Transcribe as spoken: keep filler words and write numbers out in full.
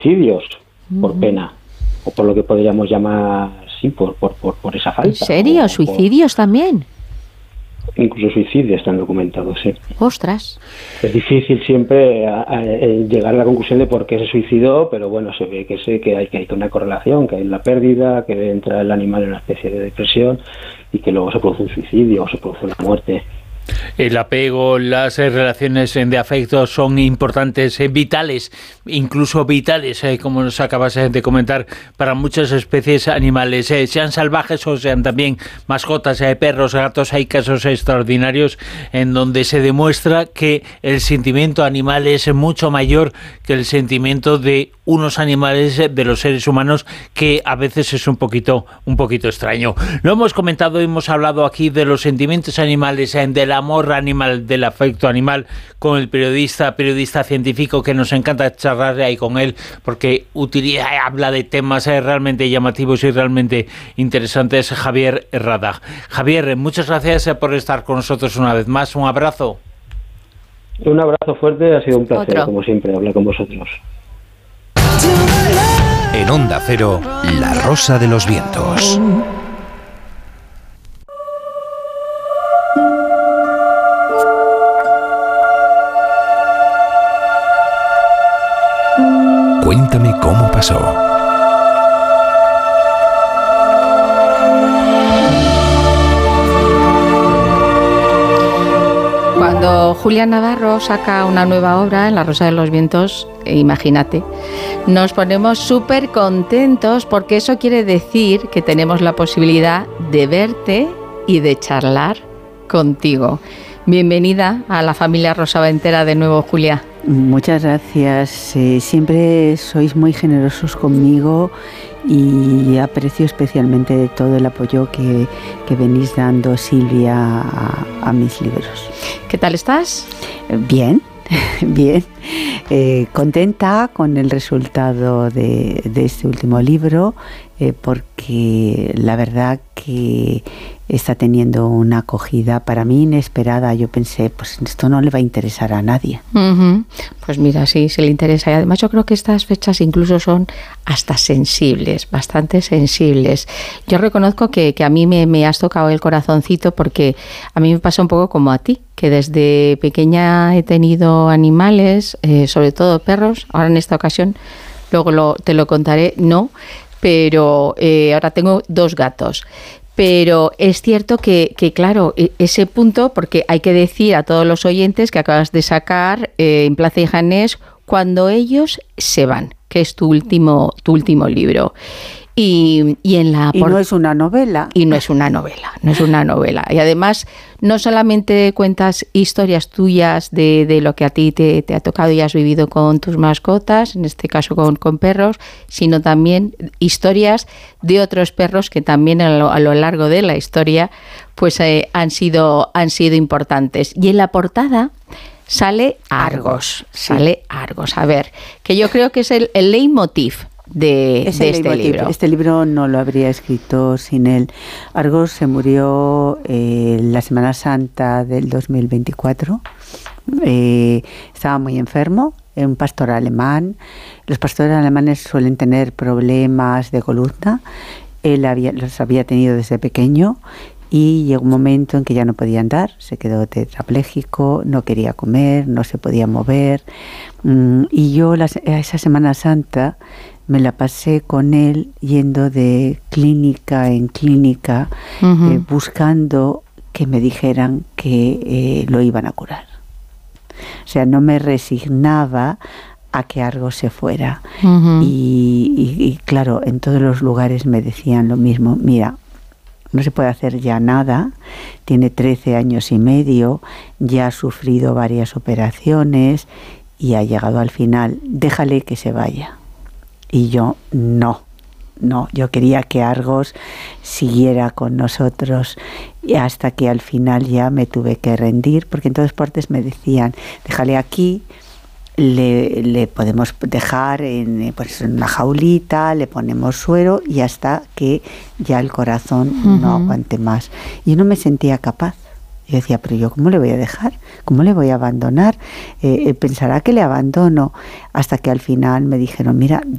suicidios por Uh-huh. pena, o por lo que podríamos llamar, sí, por, por, por, por esa falta. ¿En serio? O, ¿Suicidios por, también? Incluso suicidios están documentados, sí. ¡Ostras! Es difícil siempre a, a, a llegar a la conclusión de por qué se suicidó, pero bueno, se ve que, sé que, hay, que hay una correlación, que hay la pérdida, que entra el animal en una especie de depresión y que luego se produce un suicidio o se produce una muerte. El apego, las eh, relaciones de afecto son importantes, eh, vitales, incluso vitales, eh, como nos acabas eh, de comentar, para muchas especies animales, eh, sean salvajes o sean también mascotas, eh, perros, gatos. Hay casos extraordinarios en donde se demuestra que el sentimiento animal es mucho mayor que el sentimiento de unos animales, eh, de los seres humanos, que a veces es un poquito, un poquito extraño. Lo hemos comentado, hemos hablado aquí de los sentimientos animales, eh, de la amor animal, del afecto animal, con el periodista, periodista científico, que nos encanta charlar ahí con él, porque utiliza, habla de temas realmente llamativos y realmente interesantes, Javier Radag. Javier, muchas gracias por estar con nosotros una vez más. Un abrazo. Un abrazo fuerte, ha sido un placer, Otro. como siempre, hablar con vosotros. En Onda Cero, La Rosa de los Vientos. Cuéntame cómo pasó. Cuando Julián Navarro saca una nueva obra en La Rosa de los Vientos, eh, imagínate, nos ponemos súper contentos porque eso quiere decir que tenemos la posibilidad de verte y de charlar contigo. Bienvenida a la familia Rosaventera de nuevo, Julia. Muchas gracias. Eh, siempre sois muy generosos conmigo y aprecio especialmente todo el apoyo que, que venís dando, Silvia, a, a mis libros. ¿Qué tal estás? Bien, bien. Eh, contenta con el resultado de, de este último libro, eh, porque la verdad que está teniendo una acogida para mí inesperada. Yo pensé, pues esto no le va a interesar a nadie. Uh-huh. Pues mira, sí, se le interesa. Y además yo creo que estas fechas incluso son hasta sensibles, bastante sensibles. Yo reconozco que, que a mí me, me has tocado el corazoncito, porque a mí me pasa un poco como a ti, que desde pequeña he tenido animales, eh, sobre todo perros. Ahora en esta ocasión, luego lo, te lo contaré, no, pero eh, ahora tengo dos gatos. Pero es cierto que, que, claro, ese punto, porque hay que decir a todos los oyentes que acabas de sacar eh, en Plaza y Janés, Cuando ellos se van, que es tu último, tu último libro. Y, y, en la y no es una novela. Y no es una novela, no es una novela. Y además, no solamente cuentas historias tuyas de, de lo que a ti te, te ha tocado y has vivido con tus mascotas, en este caso con, con perros, sino también historias de otros perros que también a lo, a lo largo de la historia pues eh, han sido, han sido importantes. Y en la portada sale Argos, sale Argos. A ver, que yo creo que es el, el leitmotiv de, de este leitmotiv. libro. Este libro no lo habría escrito sin él. Argos se murió eh, la Semana Santa del dos mil veinticuatro. Eh, estaba muy enfermo, un pastor alemán. Los pastores alemanes suelen tener problemas de columna. Él había, los había tenido desde pequeño. Y llegó un momento en que ya no podía andar, se quedó tetrapléjico, no quería comer, no se podía mover. Y yo la, esa Semana Santa me la pasé con él yendo de clínica en clínica, uh-huh. eh, buscando que me dijeran que eh, lo iban a curar. O sea, no me resignaba a que Argos se fuera. Uh-huh. Y, y, y claro, en todos los lugares me decían lo mismo, mira, no se puede hacer ya nada, tiene trece años y medio, ya ha sufrido varias operaciones y ha llegado al final, déjale que se vaya. Y yo, no, no, yo quería que Argos siguiera con nosotros, y hasta que al final ya me tuve que rendir, porque en todas partes me decían, déjale aquí, Le, le podemos dejar en, pues, en una jaulita, le ponemos suero y hasta que ya el corazón uh-huh. no aguante más. Yo no me sentía capaz. Yo decía, pero yo ¿cómo le voy a dejar? ¿Cómo le voy a abandonar? Eh, pensará que le abandono. Hasta que al final me dijeron, mira,